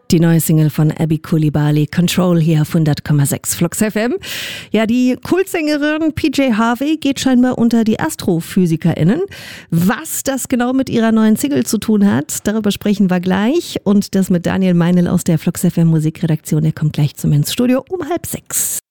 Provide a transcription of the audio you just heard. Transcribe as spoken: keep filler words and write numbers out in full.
Die neue Single von Abby Coulibaly, Control, hier auf hundert Komma sechs Flux F M. Ja, die Kultsängerin P J Harvey geht scheinbar unter die AstrophysikerInnen. Was das genau mit ihrer neuen Single zu tun hat, darüber sprechen wir gleich. Und das mit Daniel Meinl aus der Flux F M Musikredaktion. Der kommt gleich zu mir ins Studio um halb sechs.